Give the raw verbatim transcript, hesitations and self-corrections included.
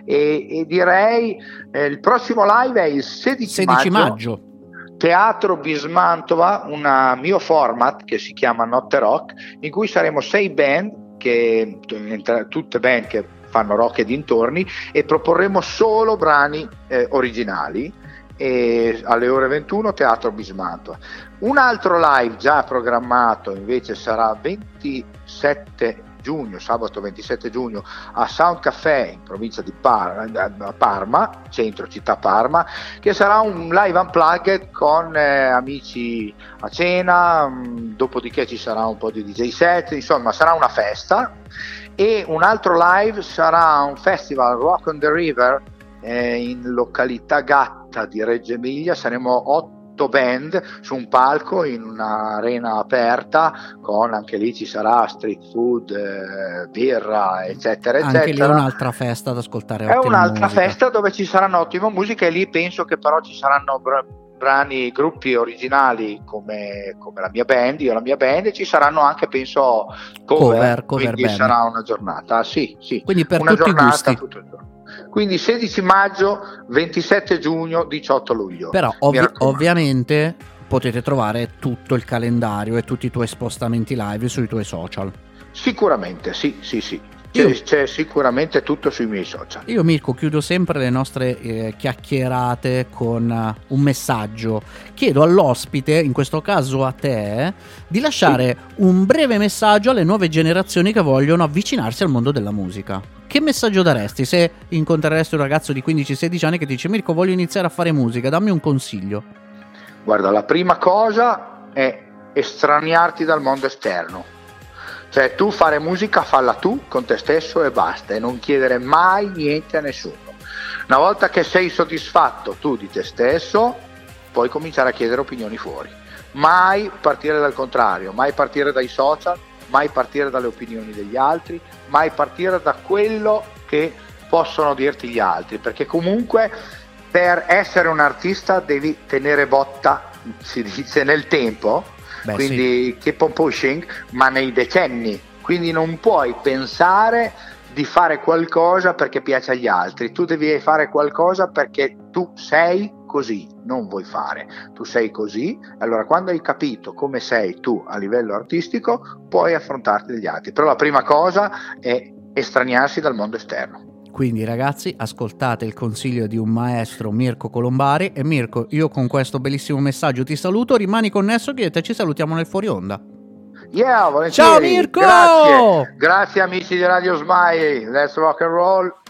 e, e direi eh, il prossimo live è il sedici, sedici maggio, maggio, Teatro Bismantova, un mio format che si chiama Notte Rock, in cui saremo sei band, che tutte band che fanno rock e dintorni, e proporremo solo brani eh, originali, e alle ore ventuno Teatro Bismantova. Un altro live già programmato invece sarà ventisette giugno, sabato ventisette giugno, a Sound Café in provincia di Par- a Parma, centro città Parma, che sarà un live unplugged con eh, amici a cena, mh, dopodiché ci sarà un po' di D J set, insomma sarà una festa. E un altro live sarà un festival Rock on the River eh, in località Gatta di Reggio Emilia. Saremo otto band su un palco in un'arena aperta, con anche lì ci sarà street food, eh, birra, eccetera eccetera. Anche lì è un'altra festa da ascoltare, è un'altra musica. festa dove ci saranno ottima musica, e lì penso che però ci saranno br- brani, gruppi originali come, come la mia band, io e la mia band, e ci saranno anche penso cover, cover, cover quindi band. Sarà una giornata, sì, sì, quindi per una tutti i giornata gusti. tutto il giorno. Quindi sedici maggio, ventisette giugno, diciotto luglio. Però ovvi- ovviamente potete trovare tutto il calendario e tutti i tuoi spostamenti live sui tuoi social. Sicuramente, sì, sì, sì. C'è, Io, c'è sicuramente tutto sui miei social. Io Mirko chiudo sempre le nostre eh, chiacchierate con uh, un messaggio. Chiedo all'ospite, in questo caso a te, di lasciare sì. un breve messaggio alle nuove generazioni che vogliono avvicinarsi al mondo della musica. Che messaggio daresti se incontreresti un ragazzo di quindici sedici anni che ti dice: Mirko, voglio iniziare a fare musica, dammi un consiglio? Guarda, la prima cosa è estraniarti dal mondo esterno. Cioè, tu fare musica, falla tu con te stesso e basta, e non chiedere mai niente a nessuno. Una volta che sei soddisfatto tu di te stesso, puoi cominciare a chiedere opinioni fuori. Mai partire dal contrario, mai partire dai social, mai partire dalle opinioni degli altri, mai partire da quello che possono dirti gli altri, perché comunque per essere un artista devi tenere botta, si dice, nel tempo. Beh, quindi sì. Keep on pushing, ma nei decenni, quindi non puoi pensare di fare qualcosa perché piace agli altri, tu devi fare qualcosa perché tu sei così, non vuoi fare, tu sei così. Allora quando hai capito come sei tu a livello artistico puoi affrontarti degli altri, però la prima cosa è estraniarsi dal mondo esterno. Quindi ragazzi, ascoltate il consiglio di un maestro, Mirko Colombari. E Mirko, io con questo bellissimo messaggio ti saluto, rimani connesso che io e te ci salutiamo nel fuori onda. Yeah, volentieri. Ciao Mirko! Grazie, grazie amici di Radio Smile, let's rock and roll.